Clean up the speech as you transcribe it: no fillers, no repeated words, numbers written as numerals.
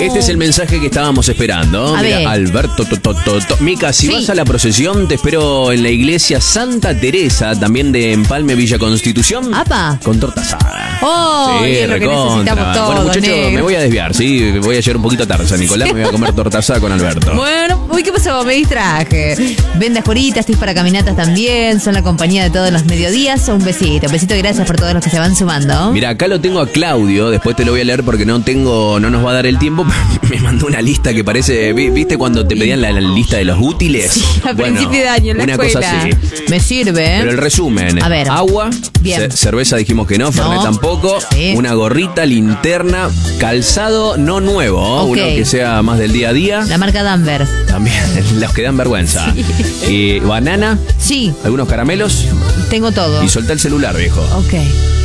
Este es el mensaje que estábamos esperando. A ver. Alberto. Mica, si vas a la procesión, te espero en la iglesia Santa Teresa, también de Empalme, Villa Constitución. ¡Apa! Con torta asada. ¡Oh! Sí, es lo que necesitamos todos, Bueno, muchachos, negro. me voy a desviar, ¿sí? Voy a llegar un poquito tarde, San Nicolás. Me voy a comer torta asada con Alberto. Bueno, uy, ¿qué pasó? Me distraje. Vendas Joritas, tips para caminatas también. Son la compañía de todos los mediodías. Un besito, gracias por todos los que se van sumando. Mira, acá lo tengo a Claudio, después te lo voy a leer porque no nos va a dar el tiempo. Me mandó una lista que parece, ¿viste cuando te pedían la lista de los útiles? Sí, a principio de año en la una escuela. cosa así. Me sirve. Pero el resumen, A ver. agua, Bien. cerveza dijimos que no, Fernet No. tampoco, Sí. una gorrita, linterna, calzado no nuevo, Ok. uno que sea más del día a día, La marca Danver. también los que dan vergüenza. Banana, Sí, algunos caramelos tengo todo. y soltá el celular, viejo. Ok.